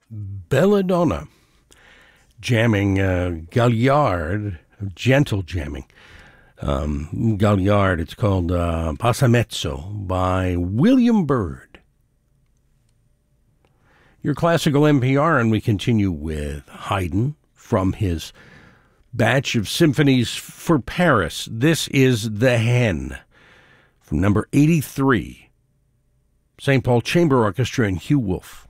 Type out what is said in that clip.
Belladonna, jamming Gagliard, gentle jamming. Gagliard, it's called Passamezzo by William Byrd. Your classical NPR, and we continue with Haydn from his batch of symphonies for Paris. This is The Hen from number 83. St. Paul Chamber Orchestra and Hugh Wolf.